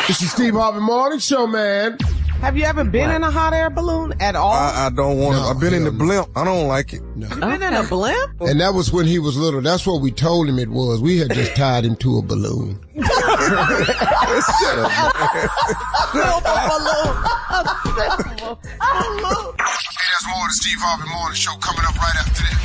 This is Steve Harvey Morning Show, man. Have you ever been in a hot air balloon at all? I don't want to. I've been in the blimp. I don't like it. No. You been in a blimp? And that was when he was little. That's what we told him it was. We had just tied him to a balloon. Silver balloon. Hey, there's more of the Steve Harvey Morning Show coming up right after this.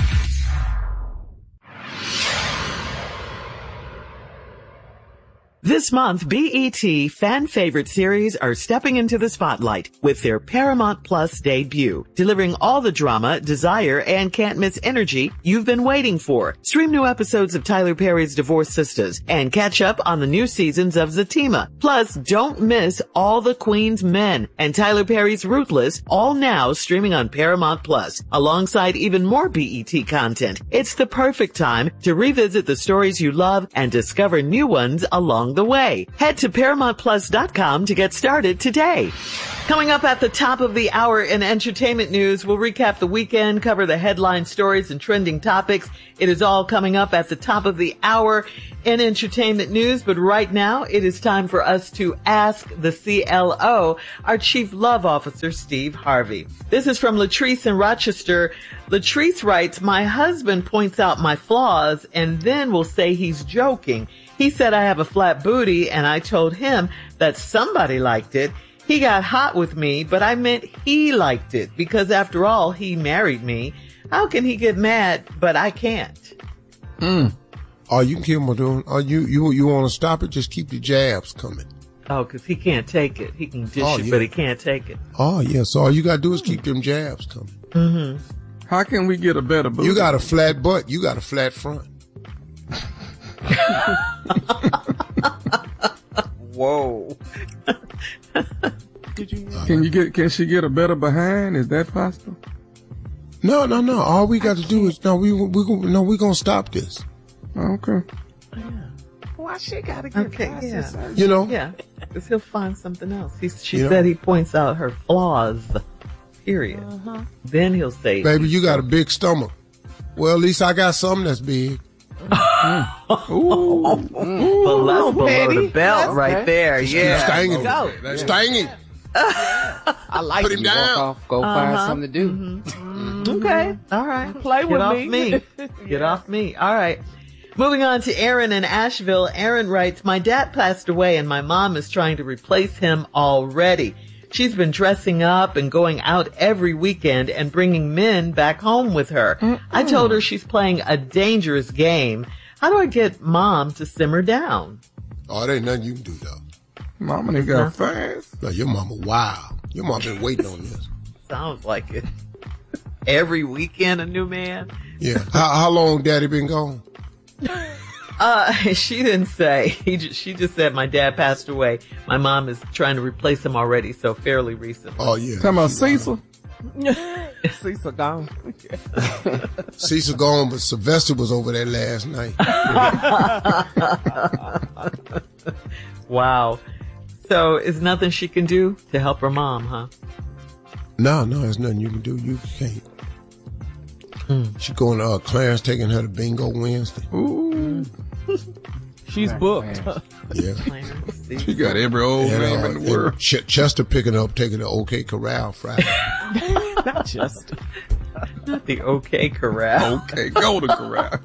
This month, BET fan favorite series are stepping into the spotlight with their Paramount Plus debut, delivering all the drama, desire, and can't miss energy you've been waiting for. Stream new episodes of Tyler Perry's Divorced Sisters and catch up on the new seasons of Zatima. Plus, don't miss All the Queen's Men and Tyler Perry's Ruthless, all now streaming on Paramount Plus, alongside even more BET content. It's the perfect time to revisit the stories you love and discover new ones along the way. Head to ParamountPlus.com to get started today. Coming up at the top of the hour in entertainment news, we'll recap the weekend, cover the headline stories and trending topics. It is all coming up at the top of the hour in entertainment news. But right now, it is time for us to ask the CLO, our Chief Love Officer, Steve Harvey. This is from Latrice in Rochester. Latrice writes, my husband points out my flaws and then will say he's joking. He said I have a flat booty, and I told him that somebody liked it. He got hot with me, but I meant he liked it because, after all, he married me. How can he get mad, but I can't? Oh, you can keep on doing. Oh, you want to stop it? Just keep the jabs coming. Oh, because he can't take it. He can dish it, but he can't take it. Oh, yeah. So all you got to do is keep them jabs coming. Mm-hmm. How can we get a better booty? You got a flat butt. You got a flat front. Whoa. Can she get a better behind? Is that possible? No. All we got to do is we're gonna stop this. Okay. Yeah. Why she gotta get plastic surgery? You know? Yeah. Because he'll find something else. She said he points out her flaws. Period. Then he'll say, baby, you got a big stomach. Well, at least I got something that's big. Well, that's below the belt right there. Yeah. Stanging. I like Put him down. Go find something to do. Okay. All right. Play with me. Get off me. All right. Moving on to Aaron in Asheville. Aaron writes, my dad passed away and my mom is trying to replace him already. She's been dressing up and going out every weekend and bringing men back home with her. I told her she's playing a dangerous game. How do I get mom to simmer down? Oh, there ain't nothing you can do, though. Mama done got fast. No, your mama wild. Your mama been waiting on this. Sounds like it. Every weekend a new man? Yeah. How long daddy been gone? She didn't say. She just said my dad passed away. My mom is trying to replace him already, so fairly recently. Oh, yeah. Talking about Cecil? Cecil gone. Cecil gone, but Sylvester was over there last night. Wow. So is nothing she can do to help her mom, huh? No, there's nothing you can do. You can't. She going to Clarence taking her to Bingo Wednesday. Ooh. She's booked. Yeah. She got every old name in the world. Chester picking up, taking the OK Corral Friday. Not Chester. Not the OK Corral. Okay, Golden Corral.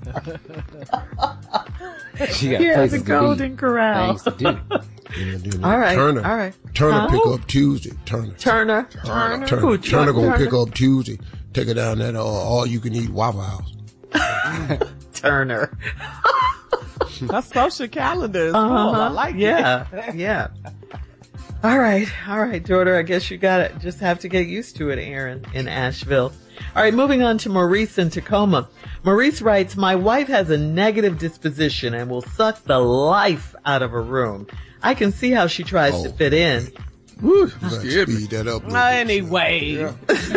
She got Yeah, places the to Golden be, Corral. things to do. All right. Turner. All right. Turner pick up Tuesday. Turner Food truck gonna pick up Tuesday. Take her down that all you can eat Waffle House. Turner. Her social calendar is full. I like it. Yeah. All right, daughter. I guess you just have to get used to it, Aaron, in Asheville. All right, moving on to Maurice in Tacoma. Maurice writes, my wife has a negative disposition and will suck the life out of a room. I can see how she tries to fit in. Woo, speed that up. Anyway.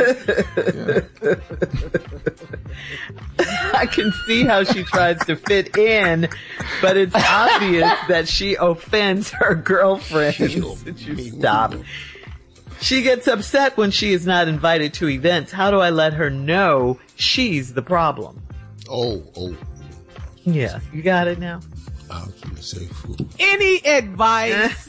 I can see how she tries to fit in, but it's obvious that she offends her girlfriends. Stop. She gets upset when she is not invited to events. How do I let her know she's the problem? Oh. Yeah, you got it now? I was going to say food. Any advice?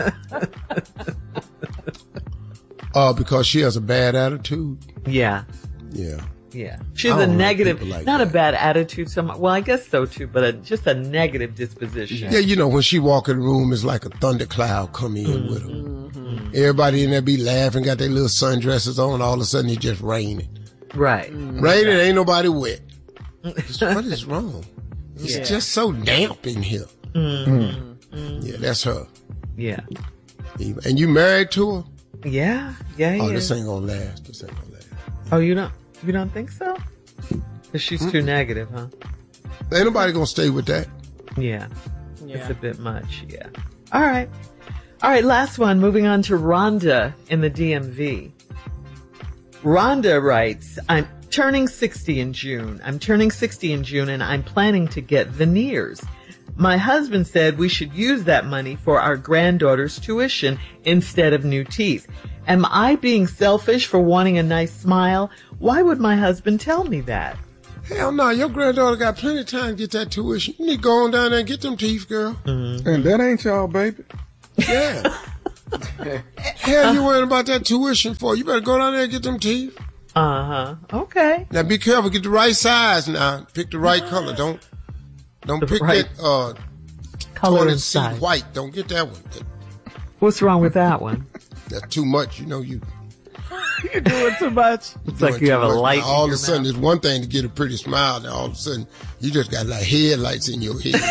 Because she has a bad attitude. Yeah. Yeah. Yeah. She's I a don't like negative, people like not that. a bad attitude. Well, I guess so too, but just a negative disposition. Yeah, you know, when she walk in the room, it's like a thundercloud come in with her. Everybody in there be laughing, got their little sundresses on. All of a sudden, it's just raining. Right. Raining, ain't nobody wet. What is wrong? It's just so damp in here. Yeah, that's her. Yeah. And you married to her? Yeah. Yeah. Oh, Yeah. this ain't gonna last. This ain't gonna last. Oh, you don't think so? Because she's too negative, huh? Ain't nobody gonna stay with that. Yeah. It's a bit much. Yeah. All right. Last one. Moving on to Rhonda in the DMV. Rhonda writes, I'm turning 60 in June, and I'm planning to get veneers. My husband said we should use that money for our granddaughter's tuition instead of new teeth. Am I being selfish for wanting a nice smile? Why would my husband tell me that? Hell no, your granddaughter got plenty of time to get that tuition. You need to go on down there and get them teeth, girl. And that ain't y'all, baby. Yeah. Hell, you worrying about that tuition for? You better go down there and get them teeth. Okay. Now be careful, get the right size now. Pick the right color. Don't pick right that color toilet and seat size. white. Don't get that one. What's wrong with that one? That's too much. You know you. You're doing too much. It's like you have a light. Now, all in of a your sudden, mouth. it's one thing to get a pretty smile. Now all of a sudden, you just got like headlights in your head.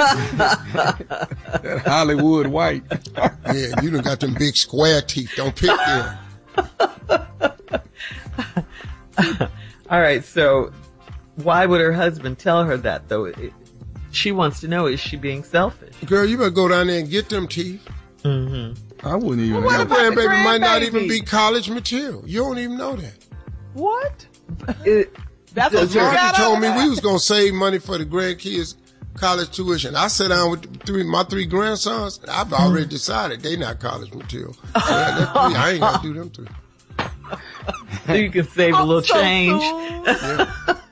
That Hollywood white. Yeah, you done got them big square teeth. Don't pick them. All right. So why would her husband tell her that though? She wants to know, is she being selfish? Girl, you better go down there and get them teeth. I wouldn't even. What Your about the grandbaby might not even grandbaby? be college material. You don't even know that. What? It- That's what you Roger got told me out of we was gonna save money for the grandkids' college tuition. I sat down with my three grandsons. I've already decided they not college material. So that's three. I ain't gonna do them three. so you can save a little So change. soon.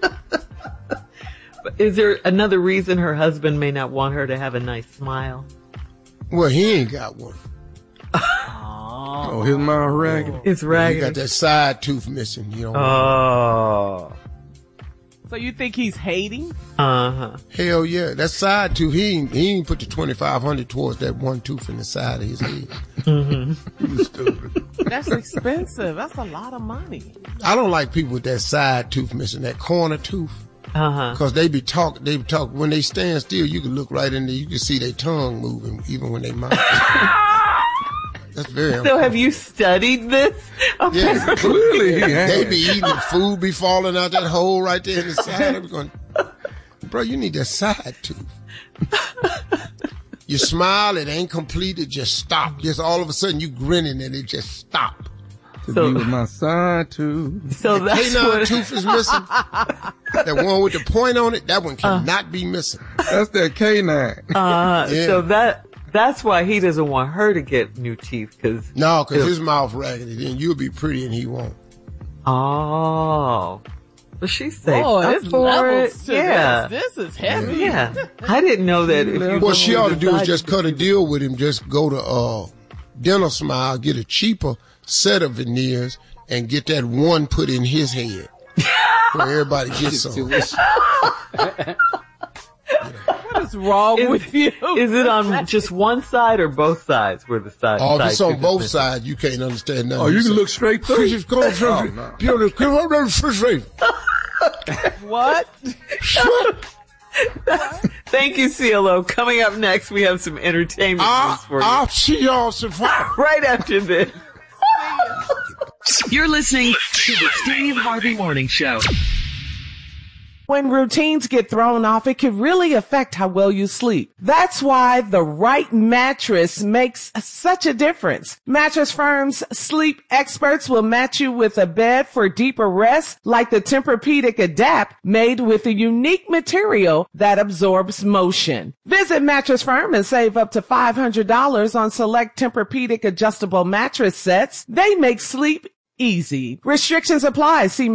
But is there another reason her husband may not want her to have a nice smile? Well, he ain't got one. Oh, his mouth ragged. It's He raggedy. got that side tooth missing. You know. Oh. So you think he's hating? Hell yeah, that side tooth. He ain't put the $2,500 towards that one tooth in the side of his head. You stupid. That's expensive. That's a lot of money. I don't like people with that side tooth missing, that corner tooth. Cause they be talk when they stand still, you can look right in there, you can see their tongue moving even when they mouth. That's very So have you studied this? yeah. Clearly he has. They be eating the food be falling out that hole right there in the side. They be going, bro, you need that side tooth. You smile, it ain't complete, it just stop. Just all of a sudden you grinning and it just stop. To be with my side tooth. So that's Canine what. tooth is missing. That one with the point on it, that one cannot be missing. That's that canine. Yeah. So that's why he doesn't want her to get new teeth, because. No, cause his mouth raggedy, then you'll be pretty and he won't. Oh. But she's safe Oh, up it's for levels it. to Yeah. this. This is heavy. Yeah. I didn't know that. If you What she ought to do is decided just cut a deal with him. Just go to Dental Smile, get a cheaper set of veneers, and get that one put in his head, where everybody gets some. What is wrong with you? Is it on just one side or both sides where the side? Oh, if side it's on tooth is both missing? sides, you can't understand nothing. Oh, you can look straight through. Just go through. What? Thank you, CLO. Coming up next, we have some entertainment news for you. I'll see y'all tomorrow. Right after this. You're listening to the Steve Harvey Morning Show. When routines get thrown off, it can really affect how well you sleep. That's why the right mattress makes such a difference. Mattress Firm's sleep experts will match you with a bed for deeper rest, like the Tempur-Pedic Adapt, made with a unique material that absorbs motion. Visit Mattress Firm and save up to $500 on select Tempur-Pedic adjustable mattress sets. They make sleep easy. Restrictions apply. See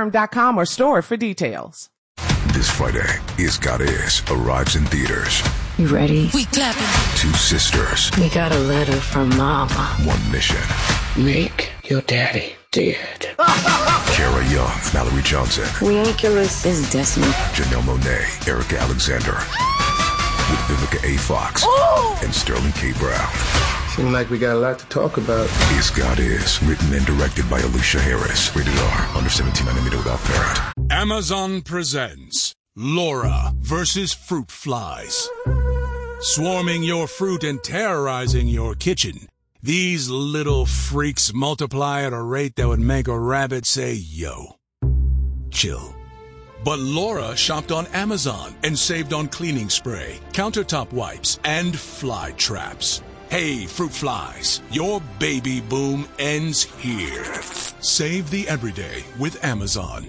mattressfirm.com or store for details. This Friday, Is God Is arrives in theaters. You ready? We clapping. Two sisters. We got a letter from Mama. One mission. Make your daddy dead. Kara Young, Mallory Johnson. Ridiculous is Destiny. Janelle Monáe, Erica Alexander. With Vivica A. Fox and Sterling K. Brown. Seems like we got a lot to talk about. Is God Is, written and directed by Alicia Harris. Rated R, under 17 nanometer without parent. Amazon presents Laura versus Fruit Flies. Swarming your fruit and terrorizing your kitchen. These little freaks multiply at a rate that would make a rabbit say, yo. Chill. But Laura shopped on Amazon and saved on cleaning spray, countertop wipes, and fly traps. Hey, fruit flies, your baby boom ends here. Save the everyday with Amazon.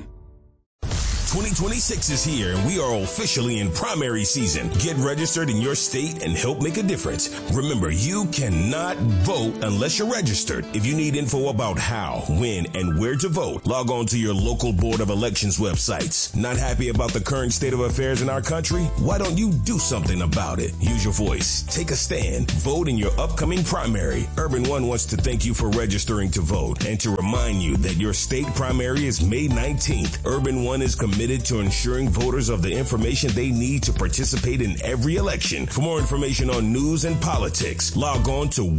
2026 is here and we are officially in primary season. Get registered in your state and help make a difference. Remember, you cannot vote unless you're registered. If you need info about how, when, and where to vote, log on to your local Board of Elections websites. Not happy about the current state of affairs in our country? Why don't you do something about it? Use your voice. Take a stand. Vote in your upcoming primary. Urban One wants to thank you for registering to vote and to remind you that your state primary is May 19th. Urban One is committed to ensuring voters of the information they need to participate in every election. For more information on news and politics, log on to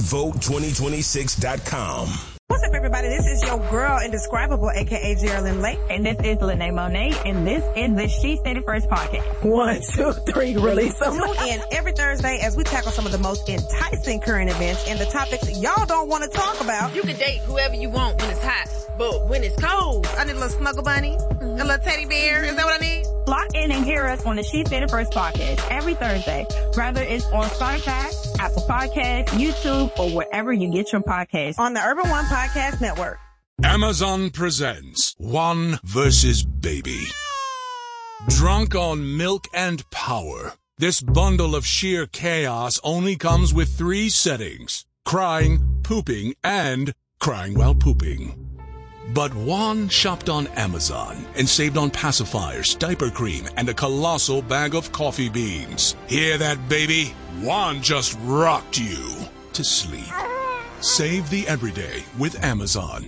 onevote2026.com. What's up, everybody? This is your girl, Indescribable, a.k.a. Geraldine Lake. And this is Lene Monet, and this is the She Said It First podcast. 1, 2, 3, release them. Tune in every Thursday as we tackle some of the most enticing current events and the topics y'all don't want to talk about. You can date whoever you want when it's hot, but when it's cold, I need a little snuggle bunny, a little teddy bear. Is that what I need? Lock in and hear us on the She Said It First podcast every Thursday, whether it's on Spotify, Apple Podcasts, YouTube, or wherever you get your podcasts. On the Urban One Podcast Network. Amazon presents One versus Baby. Drunk on milk and power, this bundle of sheer chaos only comes with 3 settings: crying, pooping, and crying while pooping. But Juan shopped on Amazon and saved on pacifiers, diaper cream, and a colossal bag of coffee beans. Hear that, baby? Juan just rocked you to sleep. Save the everyday with Amazon.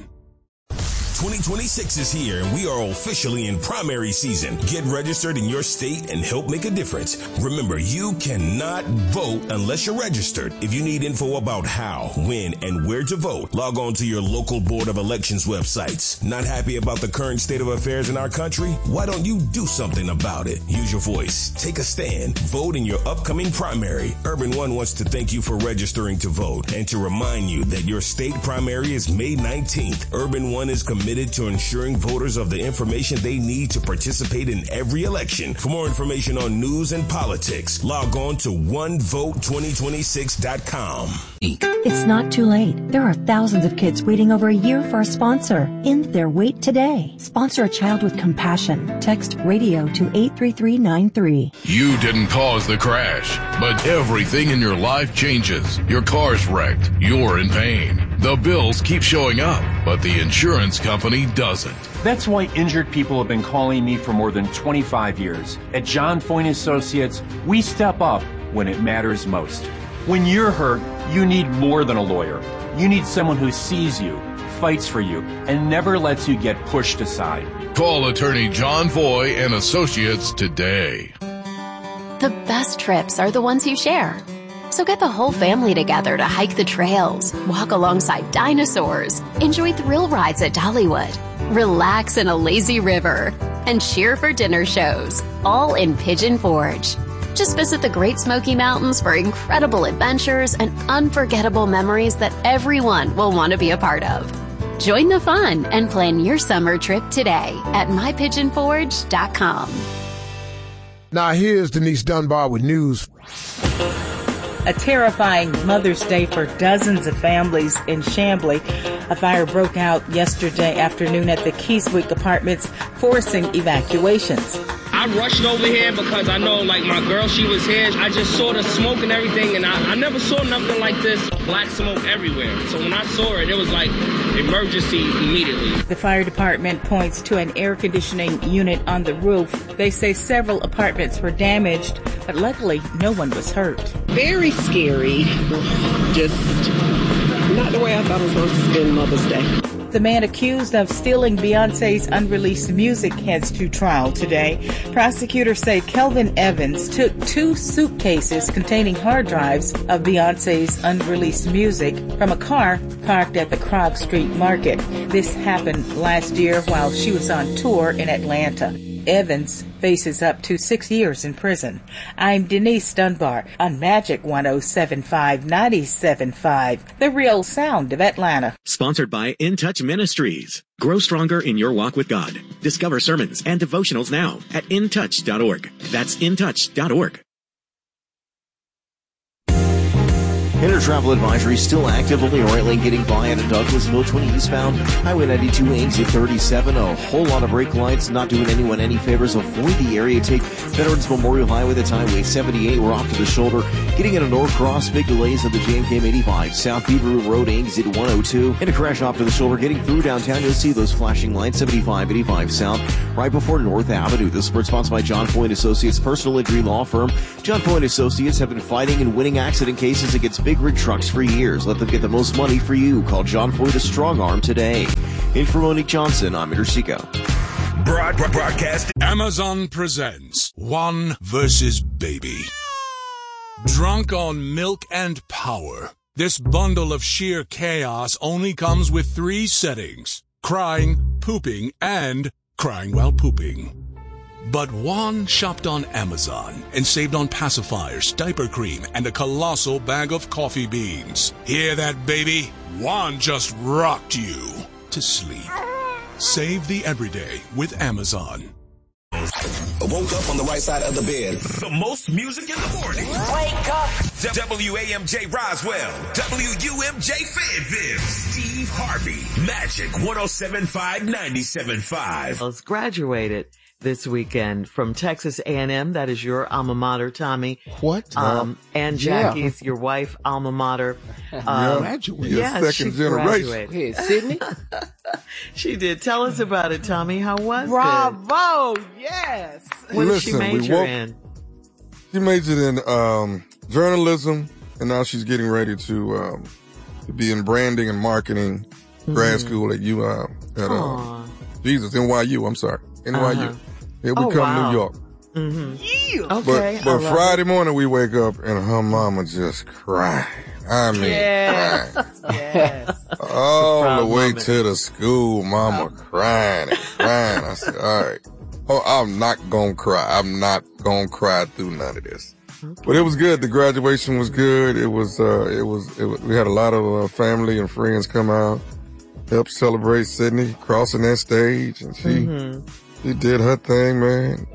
2026 is here and we are officially in primary season. Get registered in your state and help make a difference. Remember, you cannot vote unless you're registered. If you need info about how, when, and where to vote, log on to your local Board of Elections websites. Not happy about the current state of affairs in our country? Why don't you do something about it? Use your voice. Take a stand. Vote in your upcoming primary. Urban One wants to thank you for registering to vote and to remind you that your state primary is May 19th. Urban One is committed to ensuring voters of the information they need to participate in every election. For more information on news and politics, log on to onevote2026.com. It's not too late. There are thousands of kids waiting over a year for a sponsor. End their wait today. Sponsor a child with compassion. Text radio to 83393. You didn't cause the crash, but everything in your life changes. Your car's wrecked. You're in pain. The bills keep showing up, but the insurance company doesn't. That's why injured people have been calling me for more than 25 years. At John Foyne Associates, we step up when it matters most. When you're hurt, you need more than a lawyer. You need someone who sees you, fights for you, and never lets you get pushed aside. Call attorney John Foy and Associates today. The best trips are the ones you share. So get the whole family together to hike the trails, walk alongside dinosaurs, enjoy thrill rides at Dollywood, relax in a lazy river, and cheer for dinner shows, all in Pigeon Forge. Just visit the Great Smoky Mountains for incredible adventures and unforgettable memories that everyone will want to be a part of. Join the fun and plan your summer trip today at mypigeonforge.com. Now here's Denise Dunbar with news. A terrifying Mother's Day for dozens of families in Chamblee. A fire broke out yesterday afternoon at the Keyswick Apartments, forcing evacuations. I I rushed over here because I know, like, my girl, she was here. I just saw the smoke and everything, and I never saw nothing like this. Black smoke everywhere. So when I saw it, it was like emergency immediately. The fire department points to an air conditioning unit on the roof. They say several apartments were damaged, but luckily no one was hurt. Very scary. Just not the way I thought it was going to spend Mother's Day. The man accused of stealing Beyonce's unreleased music heads to trial today. Prosecutors say Kelvin Evans took 2 suitcases containing hard drives of Beyonce's unreleased music from a car parked at the Krog Street Market. This happened last year while she was on tour in Atlanta. Evans faces up to 6 years in prison. I'm Denise Dunbar on Magic 107.5 97.5, the real sound of Atlanta. Sponsored by In Touch Ministries. Grow stronger in your walk with God. Discover sermons and devotionals now at intouch.org. That's intouch.org. Inter-travel advisory still active, only a right lane getting by at Douglasville 20 eastbound, Highway 92 exit 37. A whole lot of brake lights, not doing anyone any favors. Avoid the area. Take Veterans Memorial Highway, that's Highway 78. We're off to the shoulder. Getting at a Norcross, big delays at the JMK 85. South Beaver Road exit 102. And a crash off to the shoulder. Getting through downtown, you'll see those flashing lights, 75, 85 South, right before North Avenue. This is sponsored by John Foy & Associates, personal injury law firm. John Foy & Associates have been fighting and winning accident cases against big rig trucks for years. Let them get the most money for you. Call John Foy the Strong Arm today. In for Monique Johnson, I'm Interseco. Broadcast. Amazon presents One versus Baby. Drunk on milk and power. This bundle of sheer chaos only comes with 3 settings: crying, pooping, and crying while pooping. But Juan shopped on Amazon and saved on pacifiers, diaper cream, and a colossal bag of coffee beans. Hear that, baby? Juan just rocked you to sleep. Save the everyday with Amazon. I woke up on the right side of the bed. The most music in the morning. Wake up. WAMJ Roswell. WUMJ Fayetteville. Steve Harvey. Magic 107.5 97.5. Was graduated this weekend from Texas A&M. That is your alma mater, Tommy. What? And Jackie's, your wife, alma mater. Graduated. Yes, second generation. Hey, Sydney? She did. Tell us about it, Tommy. How was Bravo! Yes. What did she major in? She majored in journalism, and now she's getting ready to be in branding and marketing, grad school at NYU. I'm sorry, NYU. Here we come, New York. Mm-hmm. Okay. But Friday morning we wake up and her mama just cried. I mean, yes. crying. Yes. All the way to the school, mama crying and crying. I said, all right. Oh, I'm not gonna cry. I'm not gonna cry through none of this. Okay. But it was good. The graduation was good. It was, we had a lot of family and friends come out, help celebrate Sydney crossing that stage, and she did her thing, man.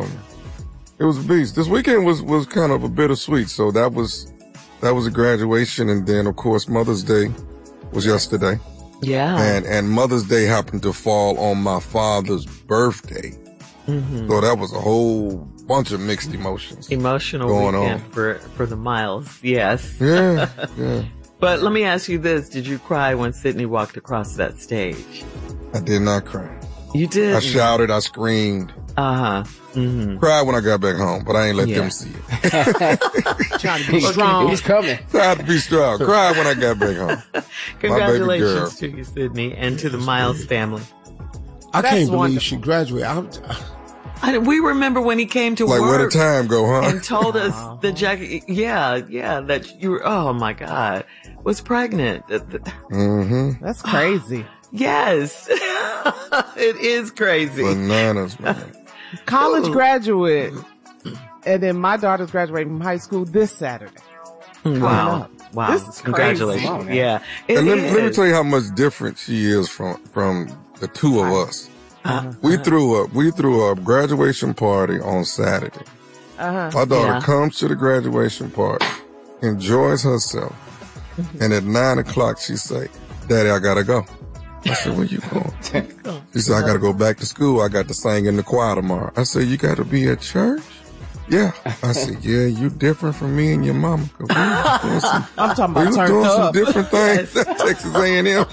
It was a beast. This weekend was kind of a bittersweet. So that was a graduation. And then of course Mother's Day was yesterday. Yeah. And Mother's Day happened to fall on my father's birthday. So that was a whole bunch of mixed emotions. Emotional going weekend on for the Miles. Yes. Yeah. But let me ask you this. Did you cry when Sydney walked across that stage? I did not cry. You did? I shouted, I screamed. Cried when I got back home, but I ain't let them see it. Trying to be strong. It was coming. Tried to be strong. Cried when I got back home. Congratulations to you, Sydney, and to the Miles family. I can't believe she graduated. We remember when he came to work. Like, where the time go, huh? And told us that Jackie, that you were, oh my God, was pregnant. That's crazy. Yes. It is crazy. Bananas, man. College graduate. And then my daughter's graduating from high school this Saturday. Wow. This is congratulations. Crazy. Yeah. And let me tell you how much different she is from the two of us. We threw a graduation party on Saturday. My daughter comes to the graduation party, enjoys herself, and at 9:00 she say, "Daddy, I gotta go." I said, "Where you going?" He said, I got to go back to school. I got to sing in the choir tomorrow. I said, you got to be at church? Yeah. I said, yeah, you different from me and your mama. I'm talking about turned doing up. some different things at Texas A&M.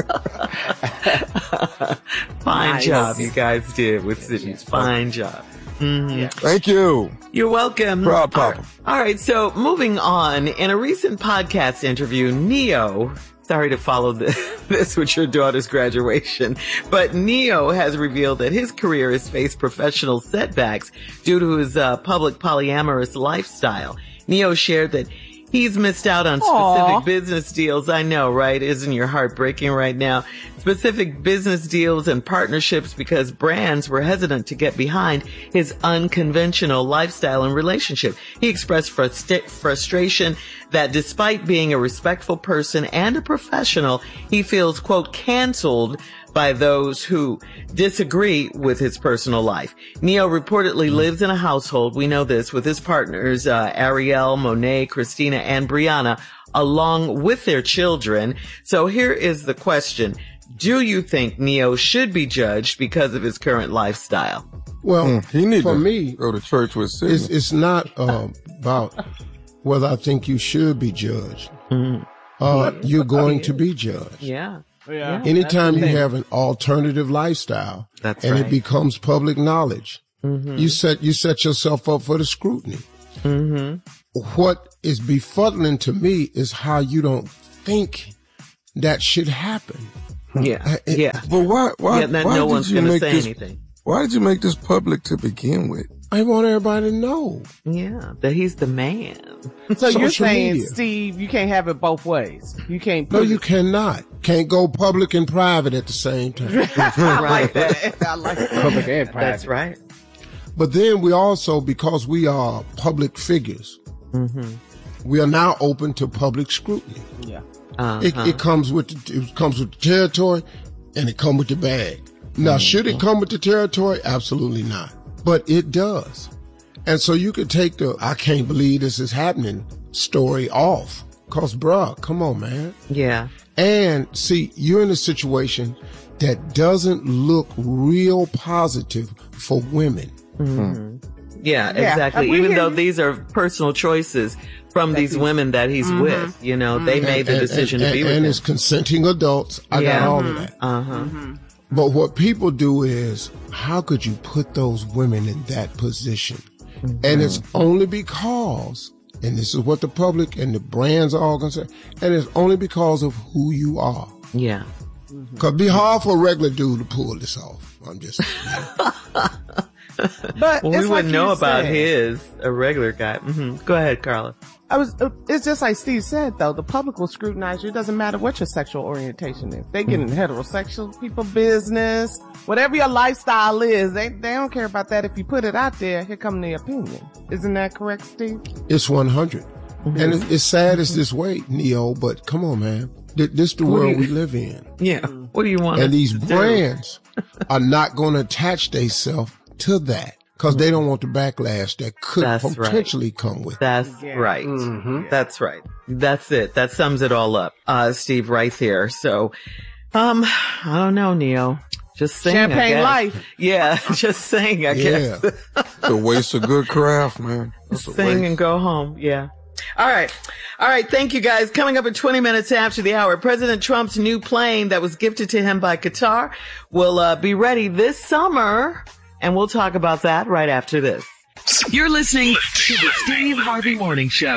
Fine job you guys did with Sydney's. Fine job. Mm-hmm. Yeah. Thank you. You're welcome. Proud Papa. All right. So moving on, in a recent podcast interview, Ne-Yo, sorry to follow this with your daughter's graduation, but Ne-Yo has revealed that his career has faced professional setbacks due to his public polyamorous lifestyle. Ne-Yo shared that he's missed out on specific business deals. I know, right? Isn't your heart breaking right now? Specific business deals and partnerships because brands were hesitant to get behind his unconventional lifestyle and relationship. He expressed frustration that despite being a respectful person and a professional, he feels, quote, canceled by those who disagree with his personal life. Ne-Yo reportedly lives in a household, we know this, with his partners, Ariel, Monet, Christina, and Brianna, along with their children. So here is the question. Do you think Ne-Yo should be judged because of his current lifestyle? Well, he needs for to me, go to church with Sydney. It's not about whether I think you should be judged. You're going to be judged. Yeah. Anytime you have an alternative lifestyle and it becomes public knowledge, you set yourself up for the scrutiny. What is befuddling to me is how you don't think that should happen. Yeah. But why no one's going to say anything. Why did you make this public to begin with? I want everybody to know. Yeah, that he's the man. So you're saying, media. Steve, you can't have it both ways. You can't. No, you cannot. Can't go public and private at the same time. I like that. I like that. Public and private. That's right. But then we also, because we are public figures, we are now open to public scrutiny. Yeah. It comes with the territory, and it comes with the bag. Now, should it come with the territory? Absolutely not. But it does. And so you could take the "I can't believe this is happening" story off. Cause bruh, come on, man. Yeah. And see, you're in a situation that doesn't look real positive for women. Yeah, exactly. Even though these are personal choices from these women that he's with, you know, they made the decision to be with him. And it's consenting adults. I got all of that. But what people do is, how could you put those women in that position? And it's only because, and this is what the public and the brands are all going to say, and it's only because of who you are. Yeah. Cause it'd be hard for a regular dude to pull this off. I'm just But we wouldn't know about a regular guy. Go ahead, Carla. It's just like Steve said, though. The public will scrutinize you. It doesn't matter what your sexual orientation is. They get in heterosexual people business. Whatever your lifestyle is, they don't care about that. If you put it out there, here come the opinion. Isn't that correct, Steve? It's 100. And it's sad it's this way, Ne-Yo, but come on, man. This the world we live in. Yeah. What do you want? And these brands are not going to attach themselves to that because they don't want the backlash that could potentially come with it. That's right. That's right. That's it. That sums it all up, Steve, right there. So, I don't know, Ne-Yo. Just saying, Champagne life. Yeah, just saying, I guess. It's a waste of good craft, man. Sing and go home. Yeah. All right. Thank you, guys. Coming up at 20 minutes after the hour, President Trump's new plane that was gifted to him by Qatar will be ready this summer. And we'll talk about that right after this. You're listening to the Steve Harvey Morning Show.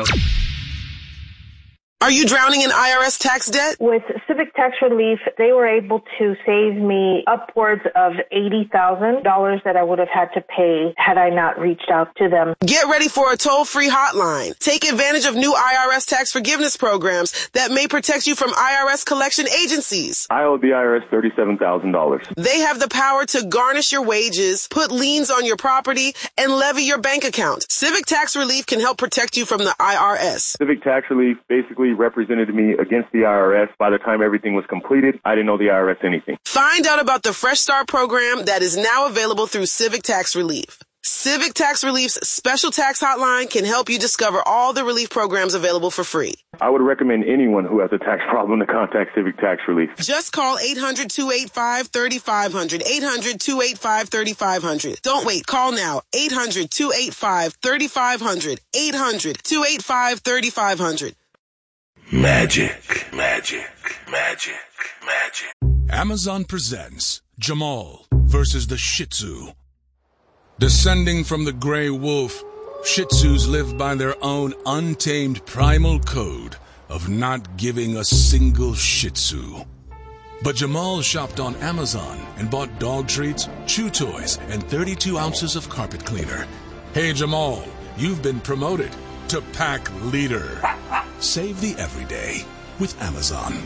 Are you drowning in IRS tax debt? With Civic Tax Relief, they were able to save me upwards of $80,000 that I would have had to pay had I not reached out to them. Get ready for a toll-free hotline. Take advantage of new IRS tax forgiveness programs that may protect you from IRS collection agencies. I owe the IRS $37,000. They have the power to garnish your wages, put liens on your property, and levy your bank account. Civic Tax Relief can help protect you from the IRS. Civic Tax Relief basically represented me against the IRS. By the time everything was completed, I didn't owe the IRS anything. Find out about the Fresh Start program that is now available through Civic Tax Relief. Civic Tax Relief's special tax hotline can help you discover all the relief programs available for free. I would recommend anyone who has a tax problem to contact Civic Tax Relief. Just call 800-285-3500. 800-285-3500. Don't wait. Call now. 800-285-3500. 800-285-3500. Magic, magic, magic, magic. Amazon presents Jamal versus the Shih Tzu. Descending from the gray wolf, Shih Tzus live by their own untamed primal code of not giving a single Shih Tzu. But Jamal shopped on Amazon and bought dog treats, chew toys, and 32 ounces of carpet cleaner. Hey Jamal, you've been promoted to pack leader. Save the everyday with Amazon.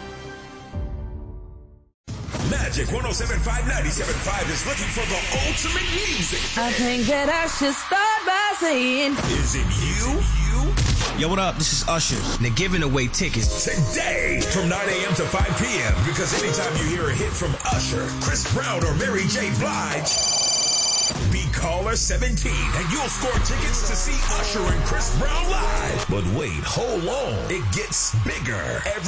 Magic 107.5, 97.5 is looking for the ultimate music fan. I think that I should start by saying, is it you? Yo, what up? This is Usher. They're giving away tickets Today from 9 a.m. to 5 p.m. Because anytime you hear a hit from Usher, Chris Brown, or Mary J. Blige, be caller 17 and you'll score tickets to see Usher and Chris Brown live. But wait, hold on. It gets bigger every